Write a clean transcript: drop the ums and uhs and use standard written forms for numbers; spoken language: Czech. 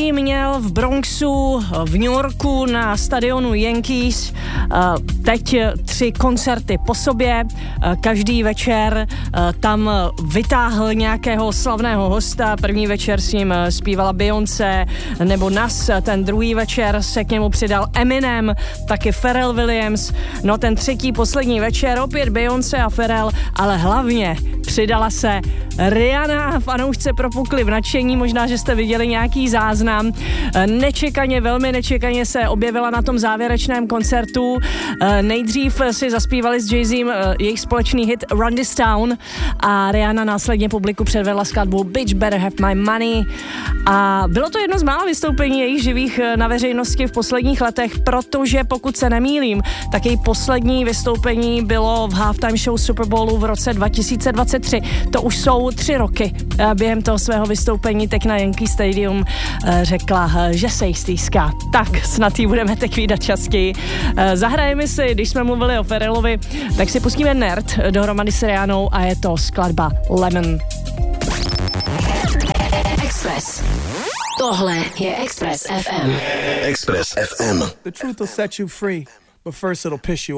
Jay-Z měl v Bronxu v New Yorku na stadionu Yankees teď 3 koncerty po sobě. Každý večer tam vytáhl nějakého slavného hosta. První večer s ním zpívala Beyoncé nebo Nas, ten druhý večer se k němu přidal Eminem, taky Pharrell Williams. No ten třetí poslední večer opět Beyoncé a Pharrell, ale hlavně přidala se Rihanna. Fanoušci propukli v nadšení, možná, že jste viděli nějaký záznam. Velmi nečekaně se objevila na tom závěrečném koncertu. Nejdřív si zaspívali s Jay-Zem jejich společný hit Run This Town a Rihanna následně publiku předvedla skladbu Bitch Better Have My Money. A bylo to jedno z mála vystoupení jejich živých na veřejnosti v posledních letech, protože pokud se nemýlím, tak její poslední vystoupení bylo v halftime show Super Bowlu v roce 2023. To už jsou 3 roky. Během toho svého vystoupení teď na Yankee Stadium řekla, že se jí stýská. Tak snad jí budeme teď vídat častěji. Zahrajeme si, když jsme mluvili o Pharrellovi, tak si pustíme Nerd dohromady s Rihannou a je to skladba Lemon. Express. Tohle je Express FM. Express FM. The truth will set you free, but first it'll piss you